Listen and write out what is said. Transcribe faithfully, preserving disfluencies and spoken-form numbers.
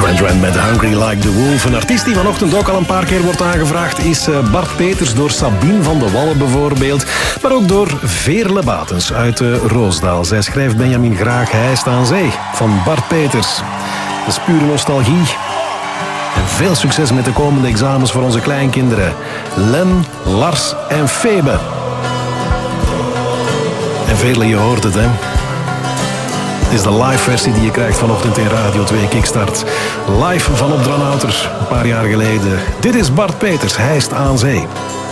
Duran Duran met Hungry Like the Wolf. Een artiest die vanochtend ook al een paar keer wordt aangevraagd is Bart Peters, door Sabine van de Wallen bijvoorbeeld. Maar ook door Veerle Batens uit Roosdaal. Zij schrijft Benjamin graag Hijst aan Zee van Bart Peters. Dat is pure nostalgie. En veel succes met de komende examens voor onze kleinkinderen. Len, Lars en Febe. En Veerle, je hoort het, hè. Het is de live versie die je krijgt vanochtend in Radio twee Kickstart. Live van op Dranouter, een paar jaar geleden. Dit is Bart Peters, Hijst aan Zee.